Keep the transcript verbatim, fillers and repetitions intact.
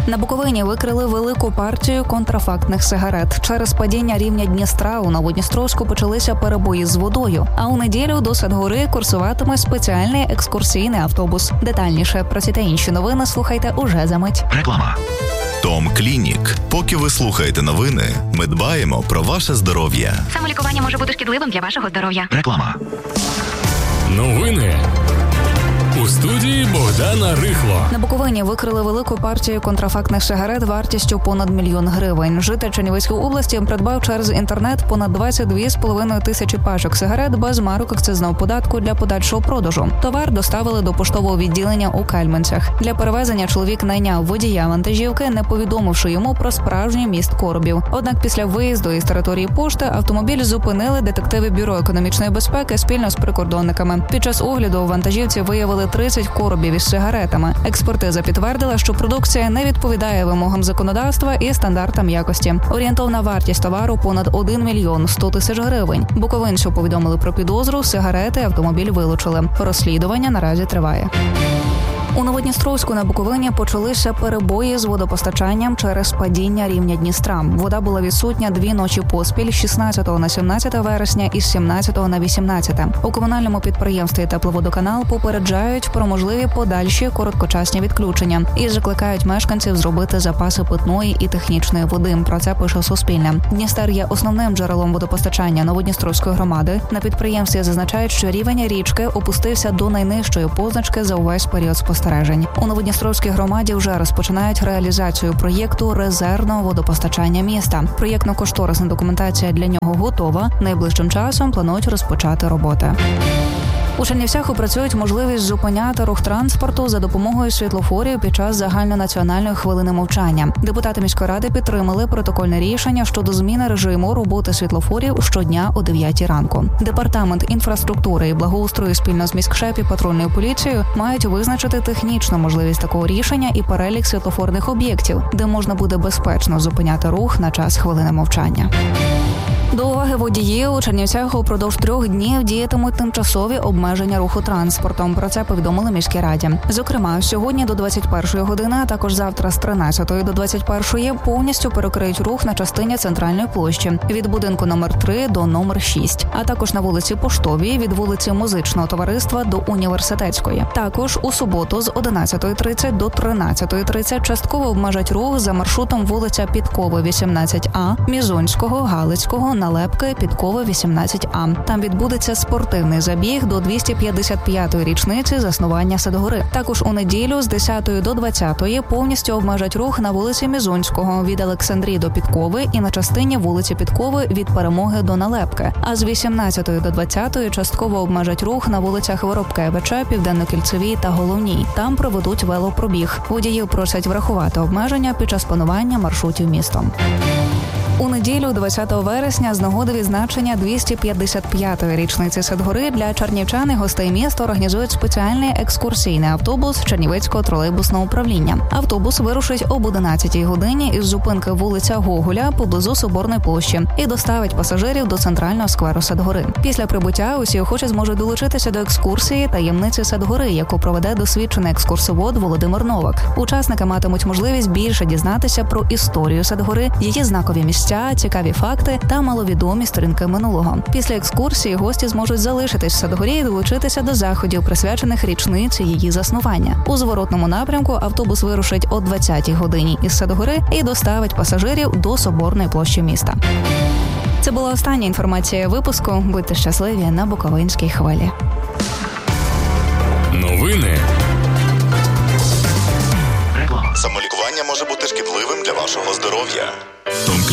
На Буковині викрили велику партію контрафактних сигарет. Через падіння рівня Дністра у Новодністровську почалися перебої з водою. А у неділю до Садгори курсуватиме спеціальний екскурсійний автобус. Детальніше про ці та інші новини слухайте уже за мить. Реклама. Том Клінік. Поки ви слухаєте новини, ми дбаємо про ваше здоров'я. Самолікування може бути шкідливим для вашого здоров'я. Реклама. Новини. У студії Богдана Рихло. На Буковині викрили велику партію контрафактних сигарет вартістю понад мільйон гривень. Житель Чернівецької області придбав через інтернет понад двадцять дві з половиною тисячі пачок сигарет без марок акцизного податку для подальшого продажу. Товар доставили до поштового відділення у Кальменцях. Для перевезення чоловік найняв водія вантажівки, не повідомивши йому про справжній міст коробів. Однак після виїзду із території пошти автомобіль зупинили детективи Бюро економічної безпеки спільно з прикордонниками. Під час огляду у вантажівці виявили тридцять коробів із сигаретами. Експертиза підтвердила, що продукція не відповідає вимогам законодавства і стандартам якості. Орієнтовна вартість товару понад один мільйон сто тисяч гривень. Буковинцю повідомили про підозру, сигарети автомобіль вилучили. Розслідування наразі триває. У Новодністровську на Буковині почалися перебої з водопостачанням через падіння рівня Дністра. Вода була відсутня дві ночі поспіль, шістнадцятого на сімнадцяте вересня і з сімнадцятого на вісімнадцяте. У комунальному підприємстві «Тепловодоканал» попереджають про можливі подальші короткочасні відключення і закликають мешканців зробити запаси питної і технічної води. Про це пише Суспільне. Дністер є основним джерелом водопостачання Новодністровської громади. На підприємстві зазначають, що рівень річки опустився до найнижчої позначки за увесь період спостережень. У Новодністровській громаді вже розпочинають реалізацію проєкту резервного водопостачання міста. Проєктно-кошторисна документація для нього готова. Найближчим часом планують розпочати роботи. У Чернівцях опрацюють можливість зупиняти рух транспорту за допомогою світлофорів під час загальнонаціональної хвилини мовчання. Депутати міської ради підтримали протокольне рішення щодо зміни режиму роботи світлофорів щодня о дев'ятій ранку. Департамент інфраструктури і благоустрою спільно з міськшеп і патрульною поліцією мають визначити технічну можливість такого рішення і перелік світлофорних об'єктів, де можна буде безпечно зупиняти рух на час хвилини мовчання. До уваги водіїв, у Чернівцях упродовж трьох днів діятимуть тимчасові обмеження руху транспортом. Про це повідомили міській раді. Зокрема, сьогодні до двадцять першої години, а також завтра з тринадцятої до двадцять першої повністю перекриють рух на частині Центральної площі від будинку номер три до номер шість, а також на вулиці Поштовій від вулиці Музичного товариства до Університетської. Також у суботу з одинадцятої тридцять до тринадцятої тридцять частково обмежать рух за маршрутом вулиця Підкови, вісімнадцять А, Мізонського, Галицького, Налепки, Підкови, вісімнадцять А. Там відбудеться спортивний забіг до двісті п'ятдесят п'ятої річниці заснування Садгори. Також у неділю з десятої до двадцятої повністю обмежать рух на вулиці Мізонського від Олександрії до Підкови і на частині вулиці Підкови від Перемоги до Налепки. А з вісімнадцятої до двадцятої частково обмежать рух на вулицях Воробкевича, Південно-Кільцевій та Головній. Там проведуть велопробіг. Водіїв просять врахувати обмеження під час планування маршрутів містом. У неділю, двадцятого вересня, з нагоди відзначення двісті п'ятдесят п'ятої річниці Садгори для чернівчан і гостей міста організують спеціальний екскурсійний автобус Чернівецького тролейбусного управління. Автобус вирушить об одинадцятій годині із зупинки вулиця Гоголя поблизу Соборної площі і доставить пасажирів до центрального скверу Садгори. Після прибуття усі охочі зможуть долучитися до екскурсії таємниці Садгори, яку проведе досвідчений екскурсовод Володимир Новак. Учасники матимуть можливість більше дізнатися про історію Садгори, її знакові місця, цікаві факти та маловідомі сторінки минулого. Після екскурсії гості зможуть залишитись в Садгорі і долучитися до заходів, присвячених річниці її заснування. У зворотному напрямку автобус вирушить о двадцятій годині із Садгори і доставить пасажирів до Соборної площі міста. Це була остання інформація випуску. Будьте щасливі на Буковинській хвилі. Новини. Самолікування може бути шкідливим для вашого здоров'я. Том